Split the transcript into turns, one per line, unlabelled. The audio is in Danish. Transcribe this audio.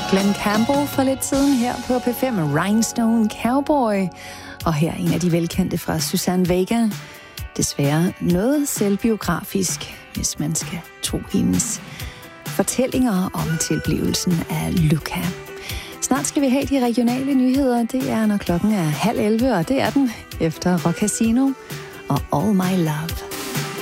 Glenn Campbell for lidt siden her på P5 med Rhinestone Cowboy. Og her en af de velkendte fra Suzanne Vega. Desværre noget selvbiografisk, hvis man skal tro hendes fortællinger om tilblivelsen af Luca. Snart skal vi have de regionale nyheder. Det er, når klokken er 10:30, og det er den efter Rock Casino og All My Love.